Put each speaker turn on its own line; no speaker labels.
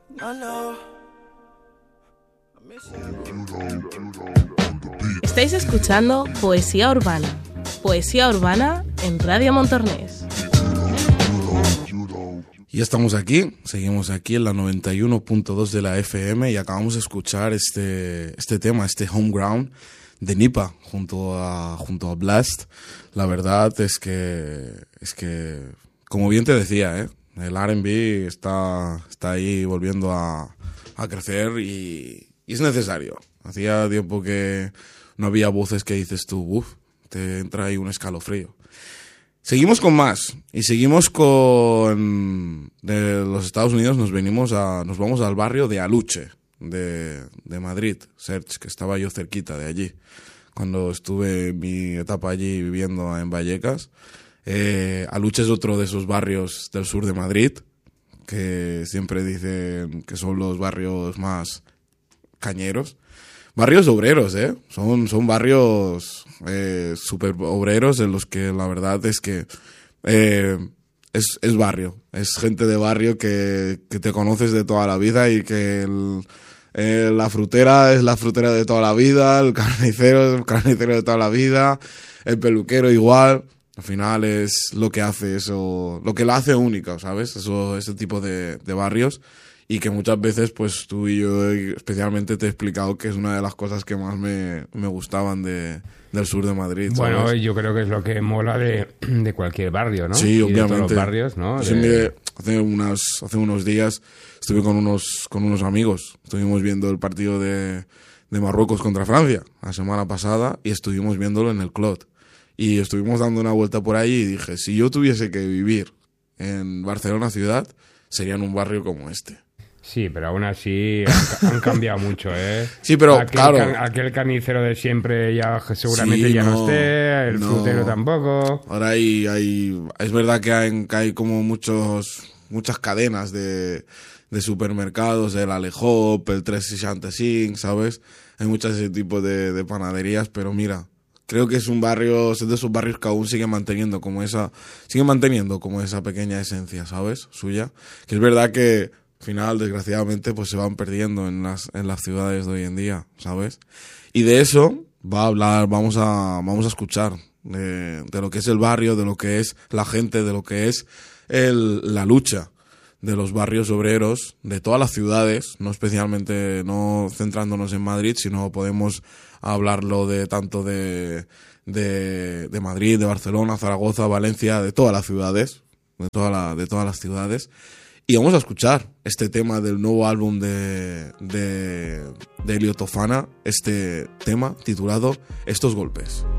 Estáis escuchando Poesía Urbana. Poesía Urbana en Radio Montornés.
Y estamos aquí, seguimos aquí en la 91.2 de la FM y acabamos de escuchar este tema, este Homeground de Nipa junto a Blast. La verdad es que como bien te decía, el R&B está ahí volviendo a crecer y es necesario. Hacía tiempo que no había voces que dices tú, te entra ahí un escalofrío. Seguimos con más y seguimos con de los Estados Unidos. Nos vamos al barrio de Aluche de Madrid, Serge, que estaba yo cerquita de allí cuando estuve en mi etapa allí viviendo en Vallecas. Aluche es otro de esos barrios del sur de Madrid que siempre dicen que son los barrios más cañeros. Barrios obreros, son barrios súper obreros en los que la verdad es que es barrio, es gente de barrio que te conoces de toda la vida y que la frutera es la frutera de toda la vida, el carnicero es el carnicero de toda la vida, el peluquero igual. Al final es lo que hace eso, lo que la hace única, ¿sabes? Ese tipo de barrios. Y que muchas veces, pues tú y yo especialmente te he explicado que es una de las cosas que más me gustaban del sur de Madrid, ¿sabes?
Bueno, yo creo que es lo que mola de cualquier barrio, ¿no?
Sí, obviamente.
De todos los barrios, ¿no?
Sí, hace unos días estuve con unos amigos. Estuvimos viendo el partido de Marruecos contra Francia la semana pasada y estuvimos viéndolo en el Clot. Y estuvimos dando una vuelta por ahí y dije, si yo tuviese que vivir en Barcelona ciudad, sería en un barrio como este.
Sí, pero aún así han cambiado mucho, ¿eh?
Sí, pero claro.
Aquel carnicero de siempre ya seguramente sí, ya no esté, el frutero tampoco.
Ahora es verdad que hay como muchas cadenas de supermercados, el Alehop, el 365, ¿sabes? Hay muchos ese tipo de panaderías, pero mira, creo que es de esos barrios que aún siguen manteniendo como esa pequeña esencia, ¿sabes? Suya. Que es verdad que al final, desgraciadamente, pues se van perdiendo en las ciudades de hoy en día, ¿sabes? Y de eso vamos a escuchar de lo que es el barrio, de lo que es la gente, de lo que es la lucha de los barrios obreros de todas las ciudades, no especialmente, no centrándonos en Madrid, sino podemos hablarlo de tanto de Madrid, de Barcelona, Zaragoza, Valencia, de todas las ciudades, de todas las ciudades. Y vamos a escuchar este tema del nuevo álbum de Elio Tofana, este tema titulado Estos Golpes.